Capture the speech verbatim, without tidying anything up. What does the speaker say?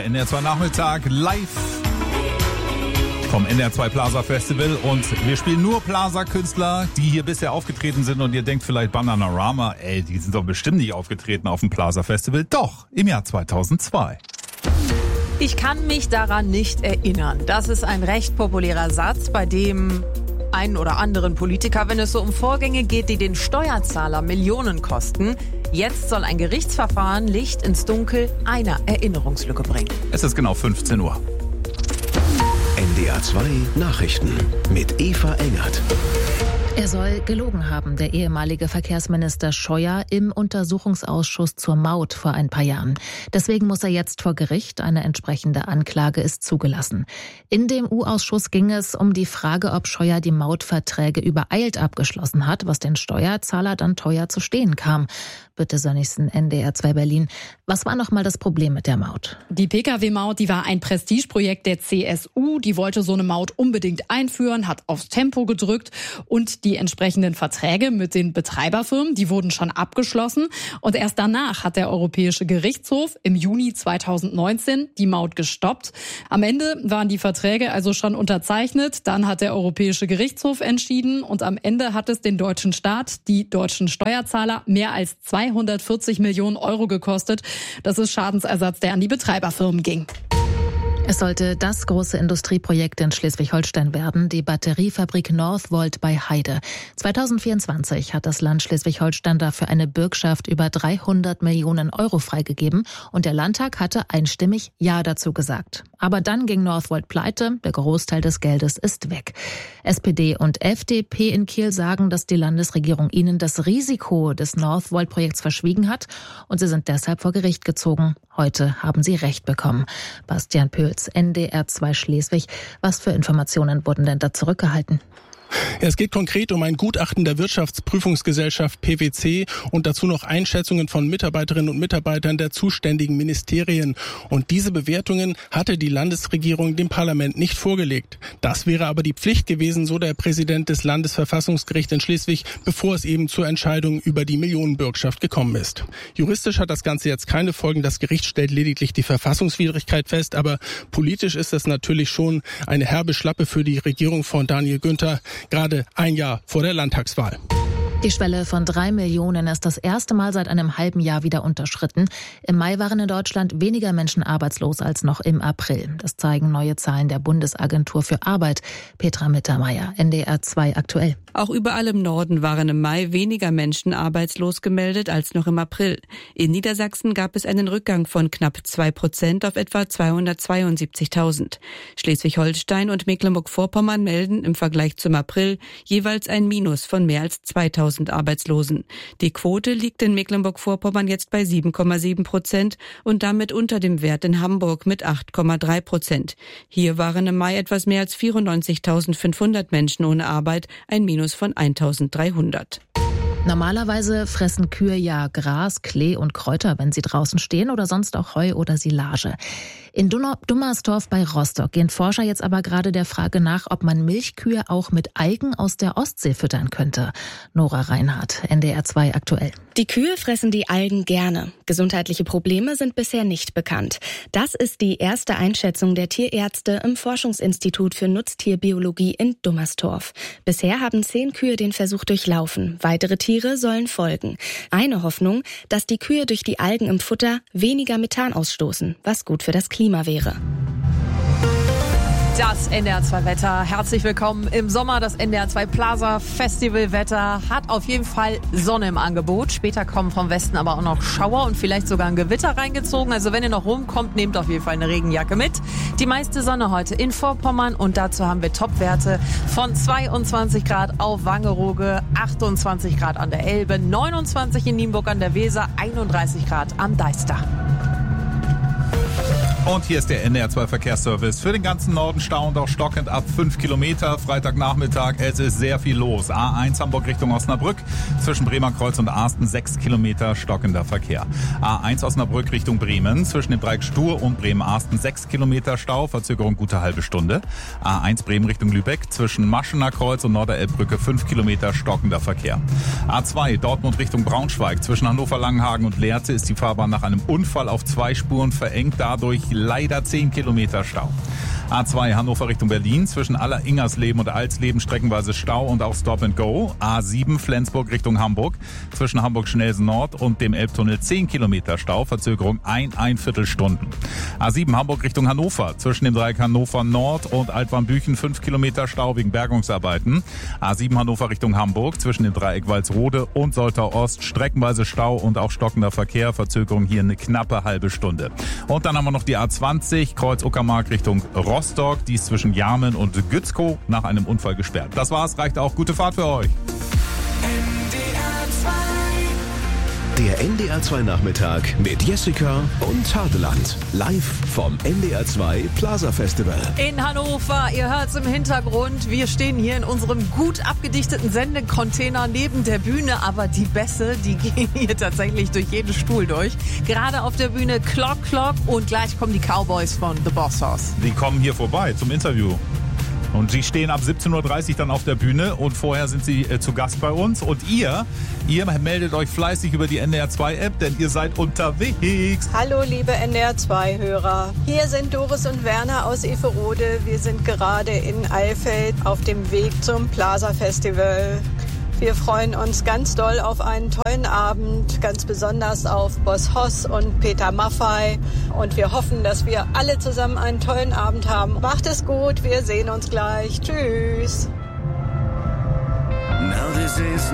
N D R zwei Nachmittag live vom N D R zwei Plaza Festival und wir spielen nur Plaza-Künstler, die hier bisher aufgetreten sind und ihr denkt vielleicht Bananarama, ey, die sind doch bestimmt nicht aufgetreten auf dem Plaza Festival. Doch, im Jahr zweitausendzwei. Ich kann mich daran nicht erinnern. Das ist ein recht populärer Satz, bei dem einen oder anderen Politiker, wenn es so um Vorgänge geht, die den Steuerzahler Millionen kosten. Jetzt soll ein Gerichtsverfahren Licht ins Dunkel einer Erinnerungslücke bringen. Es ist genau fünfzehn Uhr. N D R zwei Nachrichten mit Eva Engert. Er soll gelogen haben, der ehemalige Verkehrsminister Scheuer im Untersuchungsausschuss zur Maut vor ein paar Jahren. Deswegen muss er jetzt vor Gericht. Eine entsprechende Anklage ist zugelassen. In dem U-Ausschuss ging es um die Frage, ob Scheuer die Mautverträge übereilt abgeschlossen hat, was den Steuerzahler dann teuer zu stehen kam. Bitte Sönnigsen, N D R zwei Berlin. Was war nochmal das Problem mit der Maut? Die Pkw-Maut, die war ein Prestigeprojekt der C S U. Die wollte so eine Maut unbedingt einführen, hat aufs Tempo gedrückt und die entsprechenden Verträge mit den Betreiberfirmen, die wurden schon abgeschlossen. Und erst danach hat der Europäische Gerichtshof im Juni zweitausendneunzehn die Maut gestoppt. Am Ende waren die Verträge also schon unterzeichnet. Dann hat der Europäische Gerichtshof entschieden und am Ende hat es den deutschen Staat, die deutschen Steuerzahler, mehr als zweihundertvierzig Millionen Euro gekostet. Das ist Schadensersatz, der an die Betreiberfirmen ging. Es sollte das große Industrieprojekt in Schleswig-Holstein werden, die Batteriefabrik Northvolt bei Heide. zweitausendvierundzwanzig hat das Land Schleswig-Holstein dafür eine Bürgschaft über dreihundert Millionen Euro freigegeben und der Landtag hatte einstimmig Ja dazu gesagt. Aber dann ging Northvolt pleite, der Großteil des Geldes ist weg. S P D und F D P in Kiel sagen, dass die Landesregierung ihnen das Risiko des Northvolt-Projekts verschwiegen hat und sie sind deshalb vor Gericht gezogen. Heute haben sie Recht bekommen. Bastian Pöls, N D R zwei Schleswig. Was für Informationen wurden denn da zurückgehalten? Ja, es geht konkret um ein Gutachten der Wirtschaftsprüfungsgesellschaft P W C und dazu noch Einschätzungen von Mitarbeiterinnen und Mitarbeitern der zuständigen Ministerien. Und diese Bewertungen hatte die Landesregierung dem Parlament nicht vorgelegt. Das wäre aber die Pflicht gewesen, so der Präsident des Landesverfassungsgerichts in Schleswig, bevor es eben zur Entscheidung über die Millionenbürgschaft gekommen ist. Juristisch hat das Ganze jetzt keine Folgen. Das Gericht stellt lediglich die Verfassungswidrigkeit fest. Aber politisch ist das natürlich schon eine herbe Schlappe für die Regierung von Daniel Günther, gerade ein Jahr vor der Landtagswahl. Die Schwelle von drei Millionen ist das erste Mal seit einem halben Jahr wieder unterschritten. Im Mai waren in Deutschland weniger Menschen arbeitslos als noch im April. Das zeigen neue Zahlen der Bundesagentur für Arbeit. Petra Mittermeier, N D R zwei aktuell. Auch überall im Norden waren im Mai weniger Menschen arbeitslos gemeldet als noch im April. In Niedersachsen gab es einen Rückgang von knapp zwei Prozent auf etwa zweihundertzweiundsiebzigtausend. Schleswig-Holstein und Mecklenburg-Vorpommern melden im Vergleich zum April jeweils ein Minus von mehr als zweitausend Arbeitslosen. Die Quote liegt in Mecklenburg-Vorpommern jetzt bei sieben Komma sieben Prozent und damit unter dem Wert in Hamburg mit acht Komma drei Prozent. Hier waren im Mai etwas mehr als vierundneunzigtausendfünfhundert Menschen ohne Arbeit, ein Minus von eintausenddreihundert. Normalerweise fressen Kühe ja Gras, Klee und Kräuter, wenn sie draußen stehen oder sonst auch Heu oder Silage. In Dummersdorf bei Rostock gehen Forscher jetzt aber gerade der Frage nach, ob man Milchkühe auch mit Algen aus der Ostsee füttern könnte. Nora Reinhardt, N D R zwei aktuell. Die Kühe fressen die Algen gerne. Gesundheitliche Probleme sind bisher nicht bekannt. Das ist die erste Einschätzung der Tierärzte im Forschungsinstitut für Nutztierbiologie in Dummersdorf. Bisher haben zehn Kühe den Versuch durchlaufen. Weitere Tiere sollen folgen. Eine Hoffnung, dass die Kühe durch die Algen im Futter weniger Methan ausstoßen, was gut für das Klima wäre. Das N D R zwei Wetter. Herzlich willkommen im Sommer. Das N D R zwei Plaza Festival Wetter hat auf jeden Fall Sonne im Angebot. Später kommen vom Westen aber auch noch Schauer und vielleicht sogar ein Gewitter reingezogen. Also wenn ihr noch rumkommt, nehmt auf jeden Fall eine Regenjacke mit. Die meiste Sonne heute in Vorpommern und dazu haben wir Topwerte von zweiundzwanzig Grad auf Wangerooge, achtundzwanzig Grad an der Elbe, neunundzwanzig in Nienburg an der Weser, einunddreißig Grad am Deister. Und hier ist der N D R zwei Verkehrsservice. Für den ganzen Norden stauend auch stockend ab fünf Kilometer. Freitagnachmittag, es ist sehr viel los. A eins Hamburg Richtung Osnabrück. Zwischen Bremerkreuz und Asten sechs Kilometer stockender Verkehr. A eins Osnabrück Richtung Bremen. Zwischen dem Dreieck Stur und Bremen-Asten sechs Kilometer Stau. Verzögerung gute halbe Stunde. A eins Bremen Richtung Lübeck. Zwischen Maschener Kreuz und Norderelbbrücke fünf Kilometer stockender Verkehr. A zwei Dortmund Richtung Braunschweig. Zwischen Hannover-Langenhagen und Lehrte ist die Fahrbahn nach einem Unfall auf zwei Spuren verengt. Dadurch leider zehn Kilometer Stau. A zwei Hannover Richtung Berlin, zwischen Aller-Ingersleben und Alsleben streckenweise Stau und auch Stop and Go. A sieben Flensburg Richtung Hamburg, zwischen Hamburg-Schnelsen Nord und dem Elbtunnel zehn Kilometer Stau, Verzögerung ein, ein Viertelstunden. A sieben Hamburg Richtung Hannover, zwischen dem Dreieck Hannover Nord und Altwarmbüchen fünf Kilometer Stau wegen Bergungsarbeiten. A sieben Hannover Richtung Hamburg, zwischen dem Dreieck Walsrode und Soltau Ost streckenweise Stau und auch stockender Verkehr, Verzögerung hier eine knappe halbe Stunde. Und dann haben wir noch die A zwanzig, Kreuz Uckermark Richtung Rostock. Rostock, die ist zwischen Jarmen und Gützkow nach einem Unfall gesperrt. Das war's, reicht auch. Gute Fahrt für euch. Der N D R zwei Nachmittag mit Jessica und Hadeland. Live vom N D R zwei Plaza Festival. In Hannover, ihr hört's im Hintergrund. Wir stehen hier in unserem gut abgedichteten Sendecontainer neben der Bühne. Aber die Bässe, die gehen hier tatsächlich durch jeden Stuhl durch. Gerade auf der Bühne Clock Clock und gleich kommen die Cowboys von The Boss Hoss. Die kommen hier vorbei zum Interview. Und sie stehen ab siebzehn Uhr dreißig dann auf der Bühne und vorher sind sie äh, zu Gast bei uns. Und ihr, ihr meldet euch fleißig über die N D R zwei App, denn ihr seid unterwegs. Hallo liebe N D R zwei Hörer. Hier sind Doris und Werner aus Eferode. Wir sind gerade in Eilfeld auf dem Weg zum Plaza Festival. Wir freuen uns ganz doll auf einen tollen Abend, ganz besonders auf Boss Hoss und Peter Maffay. Und wir hoffen, dass wir alle zusammen einen tollen Abend haben. Macht es gut, wir sehen uns gleich. Tschüss.